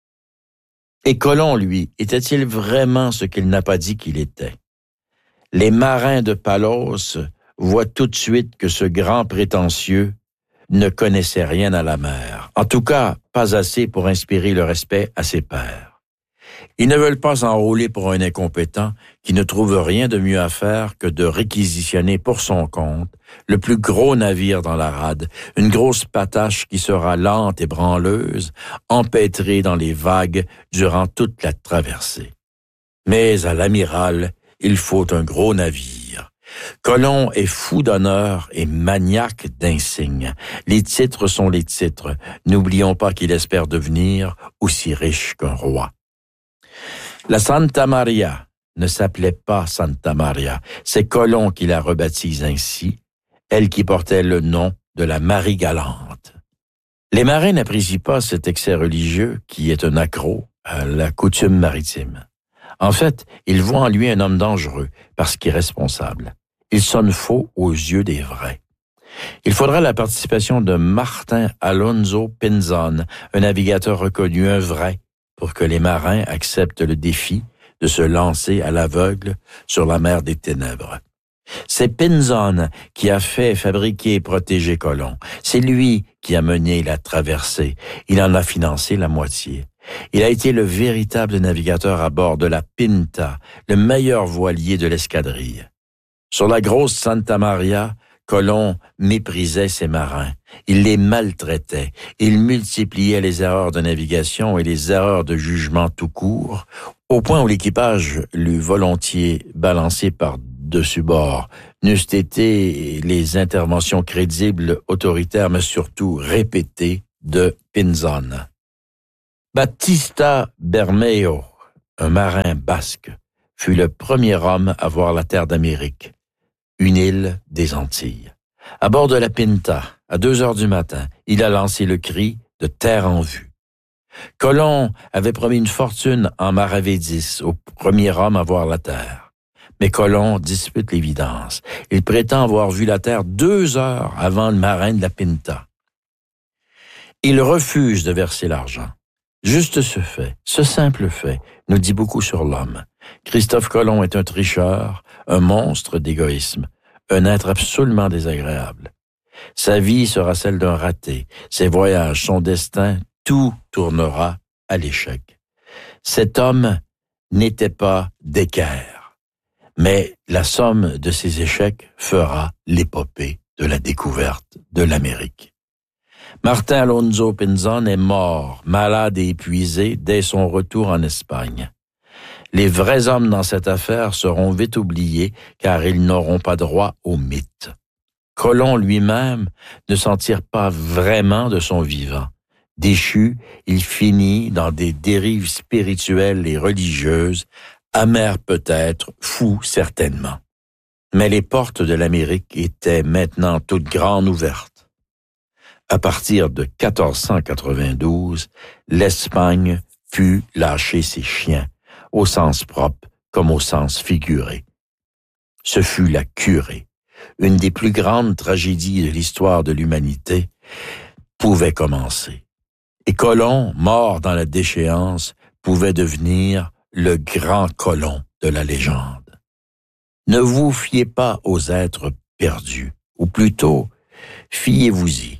Et Colomb, lui, était-il vraiment ce qu'il n'a pas dit qu'il était? Les marins de Palos voient tout de suite que ce grand prétentieux ne connaissait rien à la mer. En tout cas, pas assez pour inspirer le respect à ses pairs. Ils ne veulent pas s'enrôler pour un incompétent qui ne trouve rien de mieux à faire que de réquisitionner pour son compte le plus gros navire dans la rade, une grosse patache qui sera lente et branleuse, empêtrée dans les vagues durant toute la traversée. Mais à l'amiral, il faut un gros navire. Colomb est fou d'honneur et maniaque d'insignes. Les titres sont les titres. N'oublions pas qu'il espère devenir aussi riche qu'un roi. La Santa Maria ne s'appelait pas Santa Maria. C'est Colomb qui la rebaptise ainsi, elle qui portait le nom de la Marie Galante. Les marins n'apprécient pas cet excès religieux qui est un accroc à la coutume maritime. En fait, ils voient en lui un homme dangereux parce qu'irresponsable. Il sonne faux aux yeux des vrais. Il faudra la participation de Martin Alonso Pinzon, un navigateur reconnu, un vrai, pour que les marins acceptent le défi de se lancer à l'aveugle sur la mer des ténèbres. C'est Pinzon qui a fait fabriquer et protéger Colomb. C'est lui qui a mené la traversée. Il en a financé la moitié. Il a été le véritable navigateur à bord de la Pinta, le meilleur voilier de l'escadrille. Sur la grosse Santa Maria, Colomb méprisait ses marins. Il les maltraitait. Il multipliait les erreurs de navigation et les erreurs de jugement tout court, au point où l'équipage l'eût volontiers balancé par-dessus bord, n'eussent été les interventions crédibles, autoritaires, mais surtout répétées de Pinzon. Battista Bermeo, un marin basque, fut le premier homme à voir la terre d'Amérique, une île des Antilles. À bord de la Pinta, à 2 heures du matin, il a lancé le cri de terre en vue. Colomb avait promis une fortune en maravédis au premier homme à voir la terre. Mais Colomb dispute l'évidence. Il prétend avoir vu la terre 2 heures avant le marin de la Pinta. Il refuse de verser l'argent. Juste ce simple fait, nous dit beaucoup sur l'homme. Christophe Colomb est un tricheur, un monstre d'égoïsme, un être absolument désagréable. Sa vie sera celle d'un raté, ses voyages, son destin, tout tournera à l'échec. Cet homme n'était pas d'équerre, mais la somme de ses échecs fera l'épopée de la découverte de l'Amérique. Martin Alonso Pinzon est mort, malade et épuisé, dès son retour en Espagne. Les vrais hommes dans cette affaire seront vite oubliés, car ils n'auront pas droit au mythe. Colomb lui-même ne s'en tire pas vraiment de son vivant. Déchu, il finit dans des dérives spirituelles et religieuses, amer peut-être, fou certainement. Mais les portes de l'Amérique étaient maintenant toutes grandes ouvertes. À partir de 1492, l'Espagne put lâcher ses chiens, au sens propre comme au sens figuré. Ce fut la curée, une des plus grandes tragédies de l'histoire de l'humanité, pouvait commencer. Et Colomb, mort dans la déchéance, pouvait devenir le grand Colomb de la légende. Ne vous fiez pas aux êtres perdus, ou plutôt, fiez-vous-y.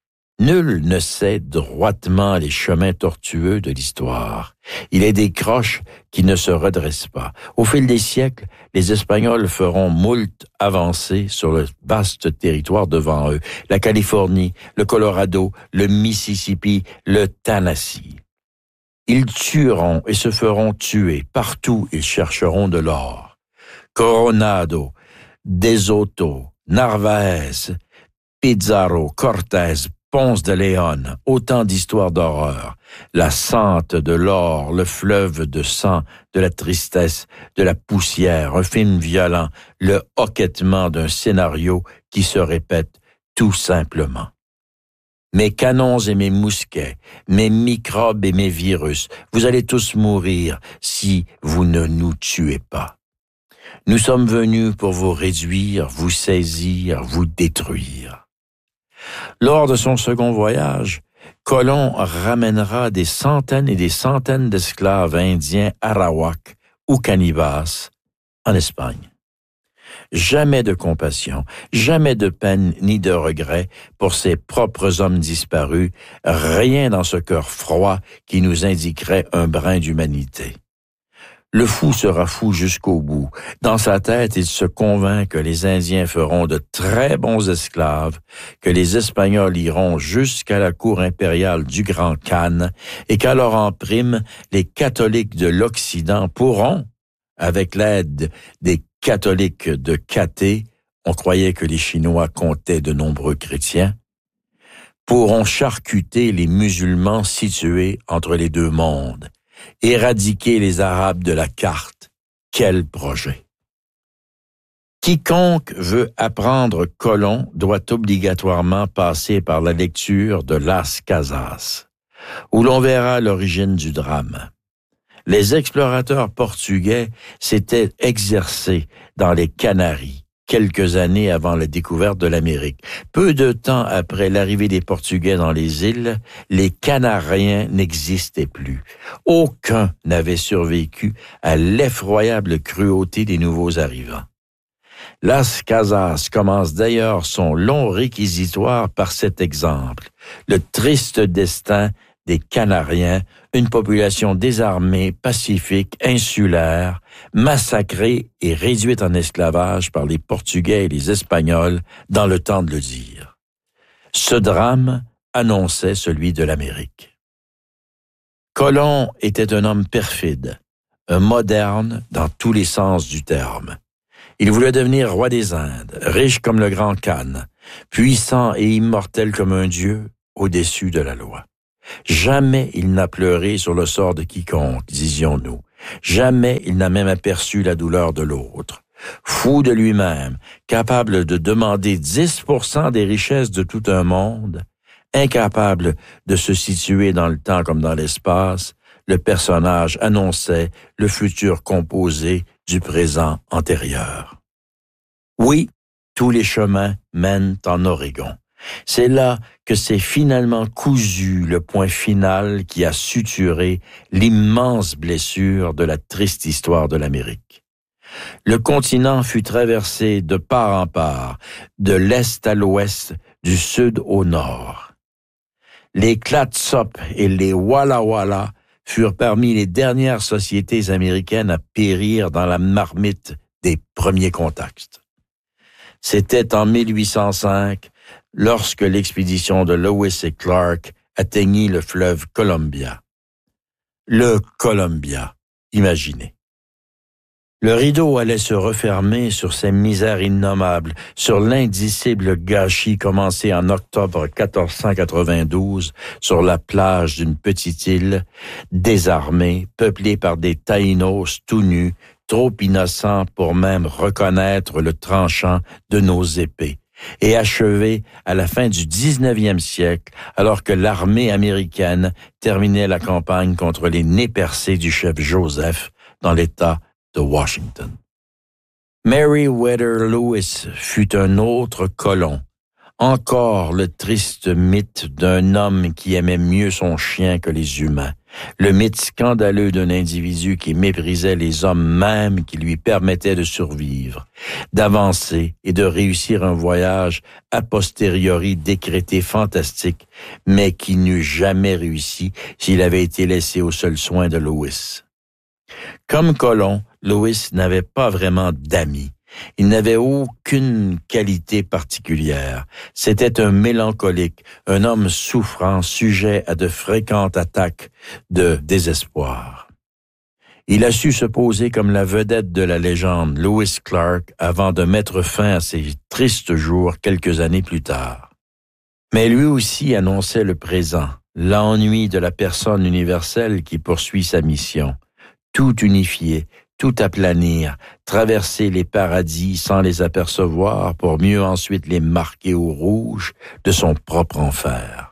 Nul ne sait droitement les chemins tortueux de l'histoire. Il est des croches qui ne se redressent pas. Au fil des siècles, les Espagnols feront moult avancées sur le vaste territoire devant eux. La Californie, le Colorado, le Mississippi, le Tennessee. Ils tueront et se feront tuer. Partout, ils chercheront de l'or. Coronado, De Soto, Narvaez, Pizarro, Cortés, Ponce de León, autant d'histoires d'horreur. La sente de l'or, le fleuve de sang, de la tristesse, de la poussière, un film violent, le hoquetement d'un scénario qui se répète tout simplement. Mes canons et mes mousquets, mes microbes et mes virus, vous allez tous mourir si vous ne nous tuez pas. Nous sommes venus pour vous réduire, vous saisir, vous détruire. Lors de son second voyage, Colomb ramènera des centaines et des centaines d'esclaves indiens arawaks ou canibas en Espagne. Jamais de compassion, jamais de peine ni de regret pour ses propres hommes disparus, rien dans ce cœur froid qui nous indiquerait un brin d'humanité. Le fou sera fou jusqu'au bout. Dans sa tête, il se convainc que les Indiens feront de très bons esclaves, que les Espagnols iront jusqu'à la cour impériale du Grand Khan et qu'alors en prime, les catholiques de l'Occident pourront, avec l'aide des catholiques de Cathay, on croyait que les Chinois comptaient de nombreux chrétiens, pourront charcuter les musulmans situés entre les deux mondes. Éradiquer les Arabes de la carte. Quel projet! Quiconque veut apprendre Colomb doit obligatoirement passer par la lecture de Las Casas, où l'on verra l'origine du drame. Les explorateurs portugais s'étaient exercés dans les Canaries, quelques années avant la découverte de l'Amérique. Peu de temps après l'arrivée des Portugais dans les îles, les Canariens n'existaient plus. Aucun n'avait survécu à l'effroyable cruauté des nouveaux arrivants. Las Casas commence d'ailleurs son long réquisitoire par cet exemple. Le triste destin des Canariens, une population désarmée, pacifique, insulaire, massacrée et réduite en esclavage par les Portugais et les Espagnols dans le temps de le dire. Ce drame annonçait celui de l'Amérique. Colomb était un homme perfide, un moderne dans tous les sens du terme. Il voulait devenir roi des Indes, riche comme le grand Khan, puissant et immortel comme un dieu, au-dessus de la loi. Jamais il n'a pleuré sur le sort de quiconque, disions-nous. Jamais il n'a même aperçu la douleur de l'autre. Fou de lui-même, capable de demander 10% des richesses de tout un monde, incapable de se situer dans le temps comme dans l'espace, le personnage annonçait le futur composé du présent antérieur. Oui, tous les chemins mènent en Oregon. C'est là que s'est finalement cousu le point final qui a suturé l'immense blessure de la triste histoire de l'Amérique. Le continent fut traversé de part en part, de l'est à l'ouest, du sud au nord. Les Clatsop et les Walla Walla furent parmi les dernières sociétés américaines à périr dans la marmite des premiers contacts. C'était en 1805, lorsque l'expédition de Lewis et Clark atteignit le fleuve Columbia. Le Columbia, imaginez. Le rideau allait se refermer sur ces misères innommables, sur l'indicible gâchis commencé en octobre 1492 sur la plage d'une petite île, désarmée, peuplée par des taïnos tout nus, trop innocents pour même reconnaître le tranchant de nos épées, et achevée à la fin du 19e siècle, alors que l'armée américaine terminait la campagne contre les nez percés du chef Joseph dans l'État de Washington. Meriwether Lewis fut un autre colon, encore le triste mythe d'un homme qui aimait mieux son chien que les humains, le mythe scandaleux d'un individu qui méprisait les hommes mêmes qui lui permettaient de survivre, d'avancer et de réussir un voyage a posteriori décrété fantastique, mais qui n'eût jamais réussi s'il avait été laissé aux seuls soins de Lewis. Comme colon, Lewis n'avait pas vraiment d'amis. Il n'avait aucune qualité particulière. C'était un mélancolique, un homme souffrant, sujet à de fréquentes attaques de désespoir. Il a su se poser comme la vedette de la légende Lewis Clark avant de mettre fin à ses tristes jours quelques années plus tard. Mais lui aussi annonçait le présent, l'ennui de la personne universelle qui poursuit sa mission. Tout unifier, tout aplanir, traverser les paradis sans les apercevoir pour mieux ensuite les marquer au rouge de son propre enfer.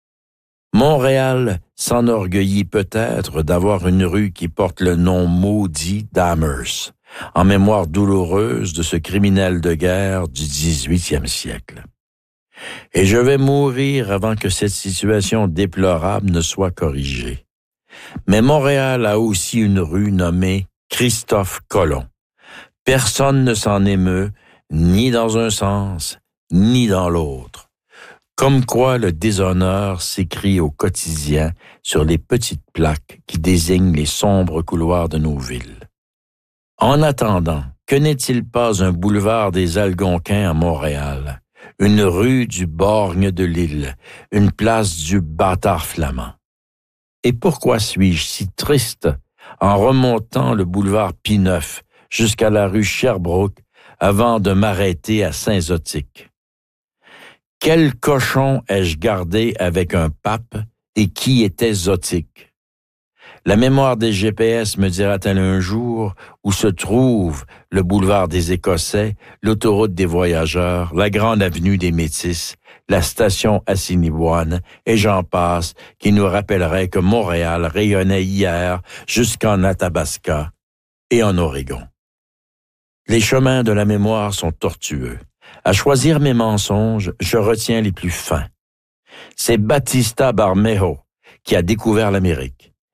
Montréal s'enorgueillit peut-être d'avoir une rue qui porte le nom maudit d'Amherst, en mémoire douloureuse de ce criminel de guerre du 18e siècle. Et je vais mourir avant que cette situation déplorable ne soit corrigée. Mais Montréal a aussi une rue nommée Christophe Colomb. Personne ne s'en émeut, ni dans un sens, ni dans l'autre. Comme quoi le déshonneur s'écrit au quotidien sur les petites plaques qui désignent les sombres couloirs de nos villes. En attendant, que n'est-il pas un boulevard des Algonquins à Montréal, une rue du borgne de l'île, une place du bâtard flamand? Et pourquoi suis-je si triste en remontant le boulevard Pie-Neuf jusqu'à la rue Sherbrooke avant de m'arrêter à Saint-Zotique? Quel cochon ai-je gardé avec un pape et qui était Zotique? La mémoire des GPS me dira-t-elle un jour où se trouve le boulevard des Écossais, l'autoroute des Voyageurs, la grande avenue des Métis, la station Assiniboine, et j'en passe, qui nous rappellerait que Montréal rayonnait hier jusqu'en Athabasca et en Oregon. Les chemins de la mémoire sont tortueux. À choisir mes mensonges, je retiens les plus fins. C'est Battista Bermejo qui a découvert l'Amérique.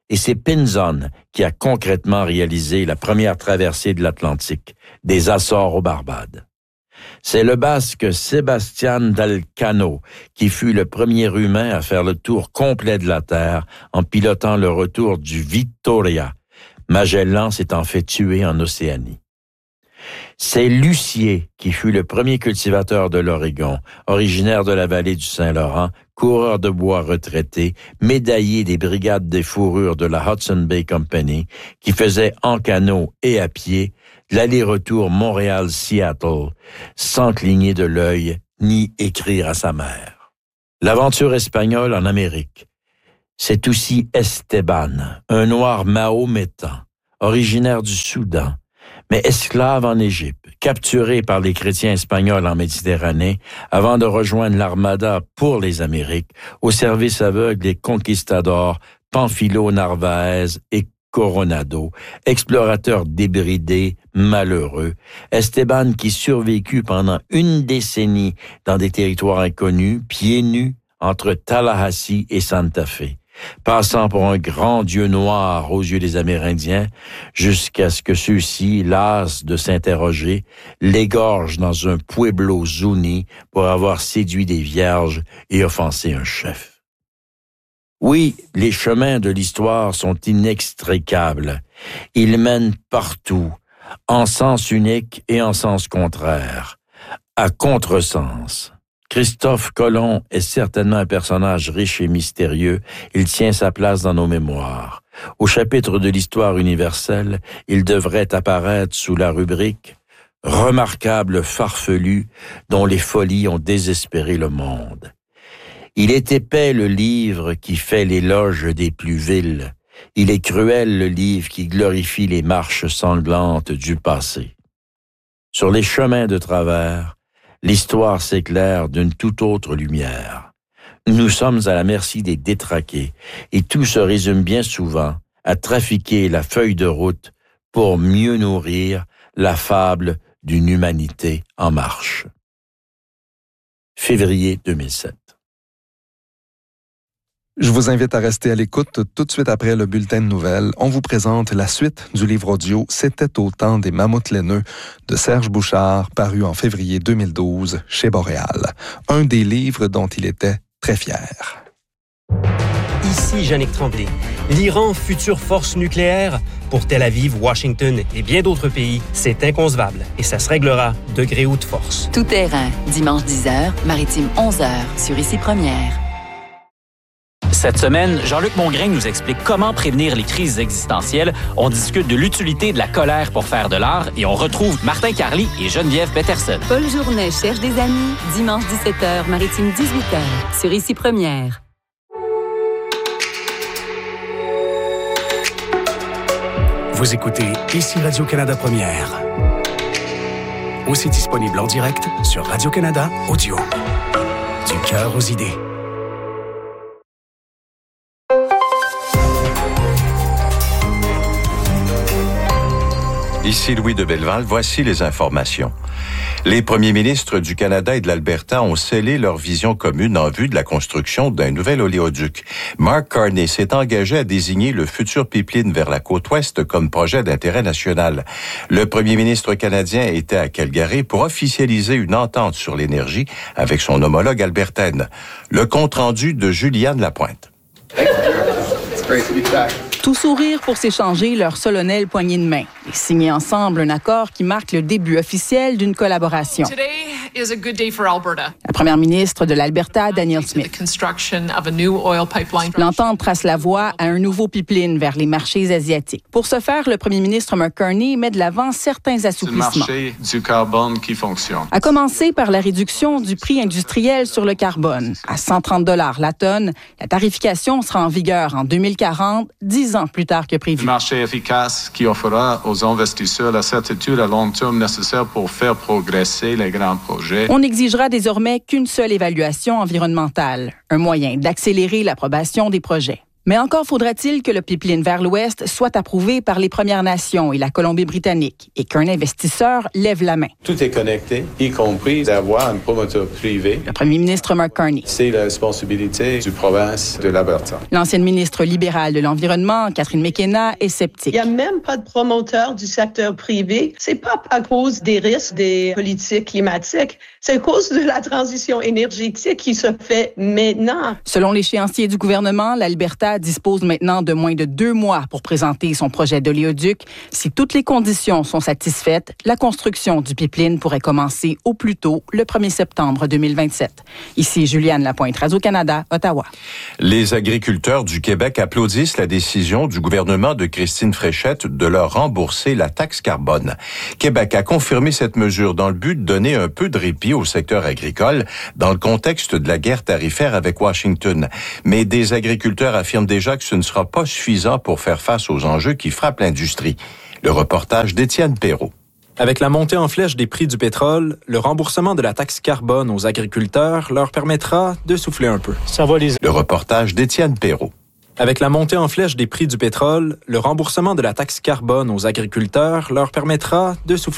Et c'est Pinzon qui a concrètement réalisé la première traversée de l'Atlantique, des Açores aux Barbades. C'est le Basque Sebastián d'Elcano qui fut le premier humain à faire le tour complet de la Terre en pilotant le retour du Victoria, Magellan s'étant fait tuer en Océanie. C'est Lucier qui fut le premier cultivateur de l'Oregon, originaire de la vallée du Saint-Laurent, coureur de bois retraité, médaillé des brigades des fourrures de la Hudson Bay Company, qui faisait en canot et à pied l'aller-retour Montréal-Seattle, sans cligner de l'œil ni écrire à sa mère. L'aventure espagnole en Amérique. C'est aussi Esteban, un noir mahométan, originaire du Soudan, mais esclave en Égypte, capturé par les chrétiens espagnols en Méditerranée avant de rejoindre l'Armada pour les Amériques, au service aveugle des conquistadors Pamphilo Narváez et Coronado, explorateur débridé, malheureux, Esteban qui survécut pendant une décennie dans des territoires inconnus, pieds nus, entre Tallahassee et Santa Fe, passant pour un grand dieu noir aux yeux des Amérindiens, jusqu'à ce que ceux-ci, las de s'interroger, l'égorgent dans un pueblo zuni pour avoir séduit des vierges et offensé un chef. Oui, les chemins de l'histoire sont inextricables. Ils mènent partout, en sens unique et en sens contraire, à contresens. Christophe Colomb est certainement un personnage riche et mystérieux. Il tient sa place dans nos mémoires. Au chapitre de l'histoire universelle, il devrait apparaître sous la rubrique « Remarquable farfelu dont les folies ont désespéré le monde ». Il est épais le livre qui fait l'éloge des plus vils. Il est cruel le livre qui glorifie les marches sanglantes du passé. Sur les chemins de travers, l'histoire s'éclaire d'une toute autre lumière. Nous sommes à la merci des détraqués et tout se résume bien souvent à trafiquer la feuille de route pour mieux nourrir la fable d'une humanité en marche. Février 2007. Je vous invite à rester à l'écoute. Tout de suite après le bulletin de nouvelles, on vous présente la suite du livre audio « C'était au temps des mammouths laineux » de Serge Bouchard, paru en février 2012 chez Boréal. Un des livres dont il était très fier. Ici Yannick Tremblay. L'Iran, future force nucléaire, pour Tel Aviv, Washington et bien d'autres pays, c'est inconcevable et ça se réglera degré ou de force. Tout terrain, dimanche 10h, maritime 11h, sur Ici Première. Cette semaine, Jean-Luc Mongrain nous explique comment prévenir les crises existentielles. On discute de l'utilité de la colère pour faire de l'art et on retrouve Martin Carly et Geneviève Peterson. Paul Journet cherche des amis, dimanche 17h, maritime 18h, sur Ici Première. Vous écoutez Ici Radio-Canada Première. Aussi disponible en direct sur Radio-Canada Audio. Du cœur aux idées. Ici Louis de Belleval, voici les informations. Les premiers ministres du Canada et de l'Alberta ont scellé leur vision commune en vue de la construction d'un nouvel oléoduc. Mark Carney s'est engagé à désigner le futur pipeline vers la côte ouest comme projet d'intérêt national. Le premier ministre canadien était à Calgary pour officialiser une entente sur l'énergie avec son homologue albertaine. Le compte-rendu de Juliane Lapointe. Tout sourire pour s'échanger leur solennelle poignée de main et signer ensemble un accord qui marque le début officiel d'une collaboration. La première ministre de l'Alberta, Danielle Smith. L'entente trace la voie à un nouveau pipeline vers les marchés asiatiques. Pour ce faire, le premier ministre Mark Carney met de l'avant certains assouplissements. C'est le marché du carbone qui fonctionne. À commencer par la réduction du prix industriel sur le carbone. À 130 $ la tonne, la tarification sera en vigueur en 2040, 10 ans plus tard que prévu. Un marché efficace qui offrira aux investisseurs la certitude à long terme nécessaire pour faire progresser les grands projets. On n'exigera désormais qu'une seule évaluation environnementale, un moyen d'accélérer l'approbation des projets. Mais encore faudra-t-il que le pipeline vers l'Ouest soit approuvé par les Premières Nations et la Colombie-Britannique et qu'un investisseur lève la main. Tout est connecté, y compris d'avoir un promoteur privé. Le premier ministre Mark Carney. C'est la responsabilité du province de l'Alberta. L'ancienne ministre libérale de l'Environnement, Catherine McKenna, est sceptique. Il n'y a même pas de promoteur du secteur privé. C'est pas à cause des risques des politiques climatiques. C'est à cause de la transition énergétique qui se fait maintenant. Selon l'échéancier du gouvernement, l'Alberta dispose maintenant de moins de 2 mois pour présenter son projet d'oléoduc. Si toutes les conditions sont satisfaites, la construction du pipeline pourrait commencer au plus tôt le 1er septembre 2027. Ici Juliane Lapointe, Radio-Canada, Ottawa. Les agriculteurs du Québec applaudissent la décision du gouvernement de Christine Fréchette de leur rembourser la taxe carbone. Québec a confirmé cette mesure dans le but de donner un peu de répit au secteur agricole dans le contexte de la guerre tarifaire avec Washington. Mais des agriculteurs affirment déjà que ce ne sera pas suffisant pour faire face aux enjeux qui frappent l'industrie. Le reportage d'Étienne Perrault. Avec la montée en flèche des prix du pétrole, le remboursement de la taxe carbone aux agriculteurs leur permettra de souffler un peu. Le reportage d'Étienne Perrault. Avec la montée en flèche des prix du pétrole, le remboursement de la taxe carbone aux agriculteurs leur permettra de souffler